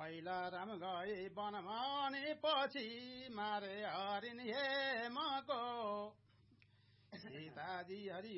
पहिला राम गए वनमा अनि पछि मारे हरिण हेमको सीताजी हरि